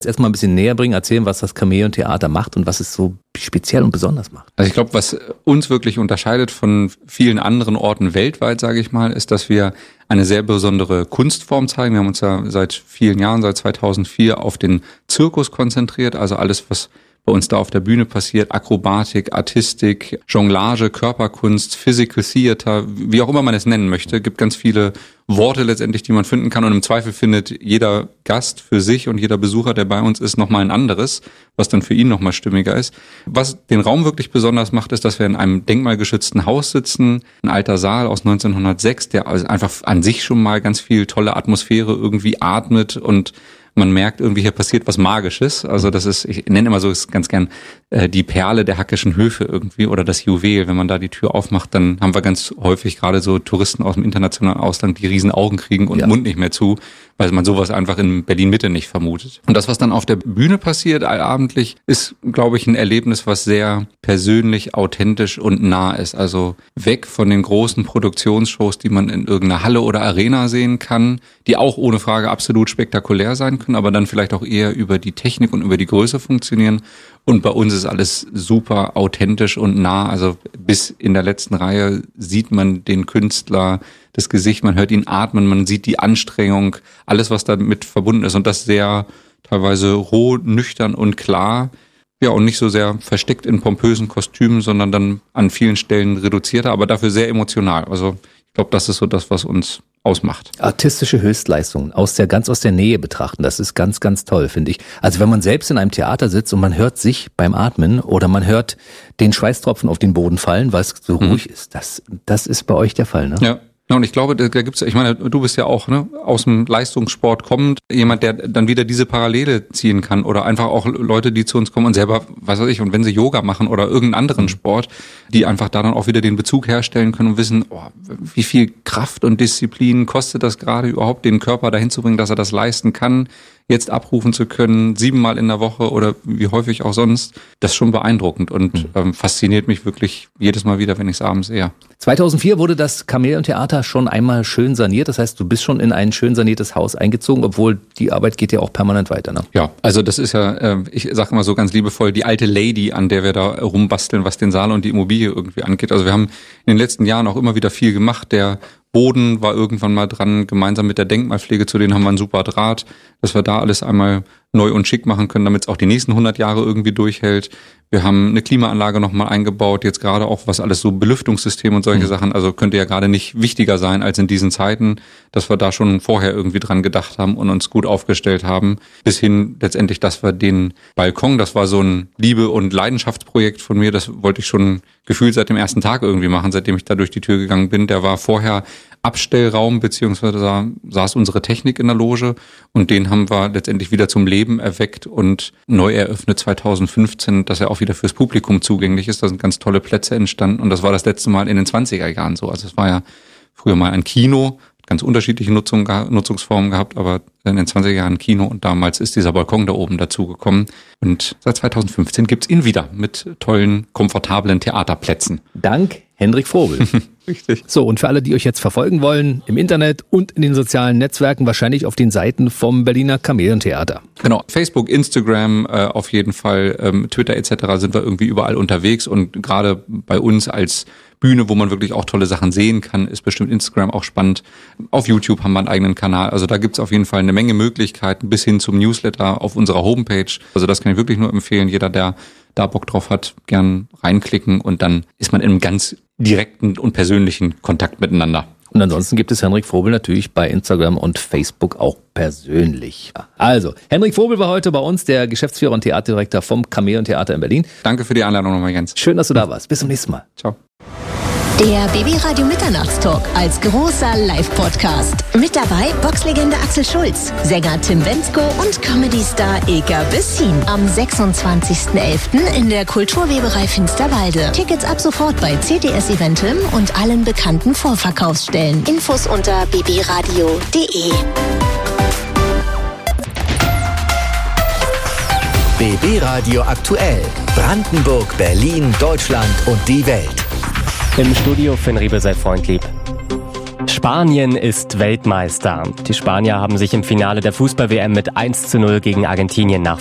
Erstmal ein bisschen näher bringen, erzählen, was das Chamäleon-Theater macht und was es so speziell und besonders macht. Also ich glaube, was uns wirklich unterscheidet von vielen anderen Orten weltweit, sage ich mal, ist, dass wir eine sehr besondere Kunstform zeigen. Wir haben uns ja seit vielen Jahren, seit 2004, auf den Zirkus konzentriert, also alles, was bei uns da auf der Bühne passiert, Akrobatik, Artistik, Jonglage, Körperkunst, Physical Theater, wie auch immer man es nennen möchte, gibt ganz viele Worte letztendlich, die man finden kann, und im Zweifel findet jeder Gast für sich und jeder Besucher, der bei uns ist, nochmal ein anderes, was dann für ihn nochmal stimmiger ist. Was den Raum wirklich besonders macht, ist, dass wir in einem denkmalgeschützten Haus sitzen, ein alter Saal aus 1906, der also einfach an sich schon mal ganz viel tolle Atmosphäre irgendwie atmet und man merkt irgendwie, hier passiert was Magisches. Also das ist, ich nenne immer so ganz gern die Perle der Hackischen Höfe irgendwie oder das Juwel. Wenn man da die Tür aufmacht, dann haben wir ganz häufig gerade so Touristen aus dem internationalen Ausland, die riesen Augen kriegen und Mund nicht mehr zu, weil man sowas einfach in Berlin-Mitte nicht vermutet. Und das, was dann auf der Bühne passiert, allabendlich, ist, glaube ich, ein Erlebnis, was sehr persönlich, authentisch und nah ist. Also weg von den großen Produktionsshows, die man in irgendeiner Halle oder Arena sehen kann, die auch ohne Frage absolut spektakulär sein können, aber dann vielleicht auch eher über die Technik und über die Größe funktionieren. Und bei uns ist alles super authentisch und nah. Also bis in der letzten Reihe sieht man den Künstler, das Gesicht, man hört ihn atmen, man sieht die Anstrengung, alles, was damit verbunden ist. Und das sehr teilweise roh, nüchtern und klar. Ja, und nicht so sehr versteckt in pompösen Kostümen, sondern dann an vielen Stellen reduzierter, aber dafür sehr emotional. Also ich glaube, das ist so das, was uns ausmacht. Artistische Höchstleistungen ganz aus der Nähe betrachten, das ist ganz, ganz toll, finde ich. Also wenn man selbst in einem Theater sitzt und man hört sich beim Atmen oder man hört den Schweißtropfen auf den Boden fallen, weil es so ruhig ist, das ist bei euch der Fall, ne? Ja. Und ich glaube, da gibt's, ich meine, du bist ja auch aus dem Leistungssport kommend, jemand, der dann wieder diese Parallele ziehen kann oder einfach auch Leute, die zu uns kommen und selber, was weiß ich, und wenn sie Yoga machen oder irgendeinen anderen Sport, die einfach da dann auch wieder den Bezug herstellen können und wissen, wie viel Kraft und Disziplin kostet das gerade überhaupt, den Körper dahin zu bringen, dass er das leisten kann, jetzt abrufen zu können, 7-mal in der Woche oder wie häufig auch sonst. Das ist schon beeindruckend und fasziniert mich wirklich jedes Mal wieder, wenn ich es abends sehe. 2004 wurde das Chamäleon-Theater schon einmal schön saniert. Das heißt, du bist schon in ein schön saniertes Haus eingezogen, obwohl die Arbeit geht ja auch permanent weiter, ne? Ja, also das ist ja, ich sage immer so ganz liebevoll, die alte Lady, an der wir da rumbasteln, was den Saal und die Immobilie irgendwie angeht. Also wir haben in den letzten Jahren auch immer wieder viel gemacht. Der Boden war irgendwann mal dran, gemeinsam mit der Denkmalpflege, zu denen haben wir einen super Draht, dass wir da alles einmal neu und schick machen können, damit es auch die nächsten 100 Jahre irgendwie durchhält. Wir haben eine Klimaanlage nochmal eingebaut, jetzt gerade auch was alles so Belüftungssystem und solche Sachen, also könnte ja gerade nicht wichtiger sein als in diesen Zeiten, dass wir da schon vorher irgendwie dran gedacht haben und uns gut aufgestellt haben, bis hin letztendlich, dass wir den Balkon, das war so ein Liebe- und Leidenschaftsprojekt von mir, das wollte ich schon gefühlt seit dem ersten Tag irgendwie machen, seitdem ich da durch die Tür gegangen bin. Der war vorher Abstellraum, beziehungsweise da saß unsere Technik in der Loge und den haben wir letztendlich wieder zum Leben erweckt und neu eröffnet 2015, dass er auch wieder fürs Publikum zugänglich ist. Da sind ganz tolle Plätze entstanden und das war das letzte Mal in den 20er Jahren so. Also es war ja früher mal ein Kino, ganz unterschiedliche Nutzungsformen gehabt, aber in den 20er Jahren Kino und damals ist dieser Balkon da oben dazugekommen. Und seit 2015 gibt's ihn wieder mit tollen, komfortablen Theaterplätzen. Dank Hendrik Frobel. Richtig. So, und für alle, die euch jetzt verfolgen wollen, im Internet und in den sozialen Netzwerken, wahrscheinlich auf den Seiten vom Berliner Chamäleon-Theater. Genau, Facebook, Instagram, auf jeden Fall, Twitter etc. sind wir irgendwie überall unterwegs und gerade bei uns als Bühne, wo man wirklich auch tolle Sachen sehen kann, ist bestimmt Instagram auch spannend. Auf YouTube haben wir einen eigenen Kanal, also da gibt's auf jeden Fall eine Menge Möglichkeiten bis hin zum Newsletter auf unserer Homepage. Also das kann ich wirklich nur empfehlen, jeder, der da Bock drauf hat, gern reinklicken und dann ist man in einem ganz direkten und persönlichen Kontakt miteinander. Und ansonsten gibt es Hendrik Frobel natürlich bei Instagram und Facebook auch persönlich. Also, Hendrik Frobel war heute bei uns, der Geschäftsführer und Theaterdirektor vom Chamäleon-Theater in Berlin. Danke für die Einladung nochmal, Jens. Schön, dass du da warst. Bis zum nächsten Mal. Ciao. Der BB-Radio Mitternachtstalk als großer Live-Podcast. Mit dabei Boxlegende Axel Schulz, Sänger Tim Bendzko und Comedy-Star Ilka Bessin. Am 26.11. in der Kulturweberei Finsterwalde. Tickets ab sofort bei CTS Eventim und allen bekannten Vorverkaufsstellen. Infos unter bbradio.de. BB Radio aktuell. Brandenburg, Berlin, Deutschland und die Welt. Im Studio Finn Riebel sei freundlieb. Spanien ist Weltmeister. Die Spanier haben sich im Finale der Fußball-WM mit 1:0 gegen Argentinien nach